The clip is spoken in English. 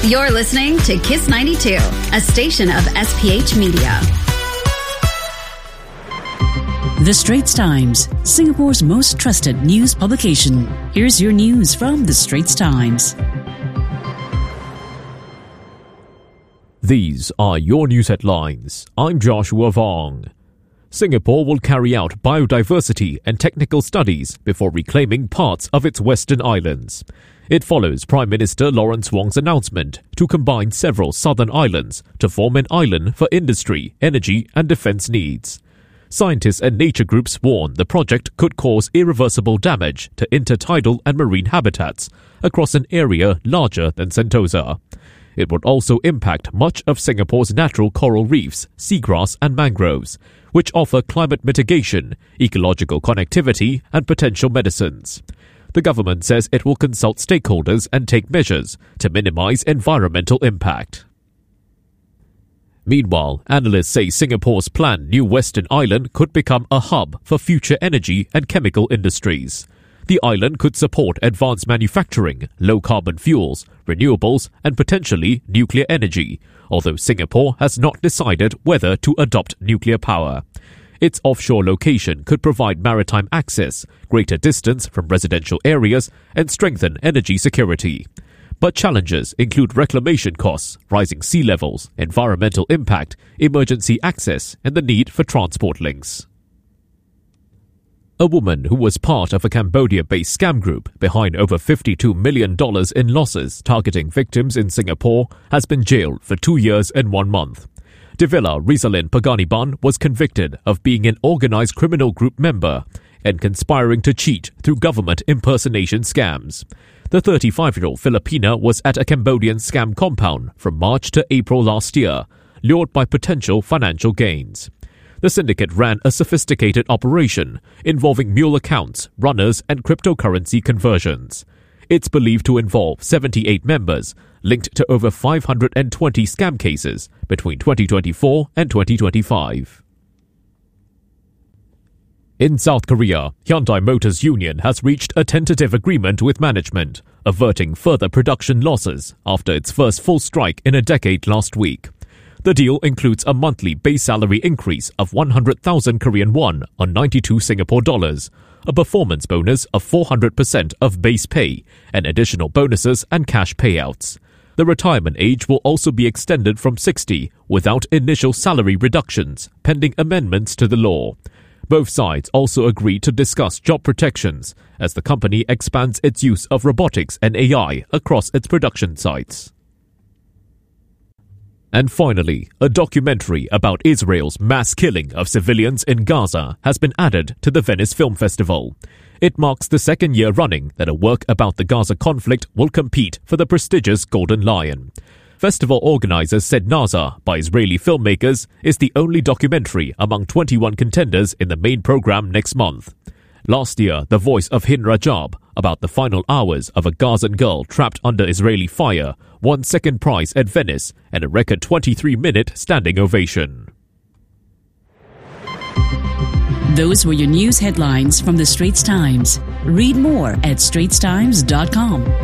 You're listening to Kiss 92, a station of SPH Media. The Straits Times, Singapore's most trusted news publication. Here's your news from The Straits Times. These are your news headlines. I'm Joshua Vong. Singapore will carry out biodiversity and technical studies before reclaiming parts of its western islands. It follows Prime Minister Lawrence Wong's announcement to combine several southern islands to form an island for industry, energy and defence needs. Scientists and nature groups warn the project could cause irreversible damage to intertidal and marine habitats across an area larger than Sentosa. It would also impact much of Singapore's natural coral reefs, seagrass and mangroves, which offer climate mitigation, ecological connectivity and potential medicines. The government says it will consult stakeholders and take measures to minimize environmental impact. Meanwhile, analysts say Singapore's planned new Western Island could become a hub for future energy and chemical industries. The island could support advanced manufacturing, low-carbon fuels, renewables and potentially nuclear energy, although Singapore has not decided whether to adopt nuclear power. Its offshore location could provide maritime access, greater distance from residential areas, and strengthen energy security. But challenges include reclamation costs, rising sea levels, environmental impact, emergency access, and the need for transport links. A woman who was part of a Cambodia-based scam group behind over $52 million in losses targeting victims in Singapore has been jailed for 2 years and 1 month. Devilla Rizalin Paganiban was convicted of being an organized criminal group member and conspiring to cheat through government impersonation scams. The 35-year-old Filipina was at a Cambodian scam compound from March to April last year, lured by potential financial gains. The syndicate ran a sophisticated operation involving mule accounts, runners and cryptocurrency conversions. It's believed to involve 78 members, linked to over 520 scam cases between 2024 and 2025. In South Korea, Hyundai Motors Union has reached a tentative agreement with management, averting further production losses after its first full strike in a decade last week. The deal includes a monthly base salary increase of 100,000 Korean won on 92 Singapore dollars, a performance bonus of 400% of base pay, and additional bonuses and cash payouts. The retirement age will also be extended from 60 without initial salary reductions, pending amendments to the law. Both sides also agreed to discuss job protections as the company expands its use of robotics and AI across its production sites. And finally, a documentary about Israel's mass killing of civilians in Gaza has been added to the Venice Film Festival. It marks the second year running that a work about the Gaza conflict will compete for the prestigious Golden Lion. Festival organizers said Naza, by Israeli filmmakers, is the only documentary among 21 contenders in the main program next month. Last year, the voice of Hind Rajab, about the final hours of a Gazan girl trapped under Israeli fire, won second prize at Venice and a record 23-minute standing ovation. Those were your news headlines from The Straits Times. Read more at straitstimes.com.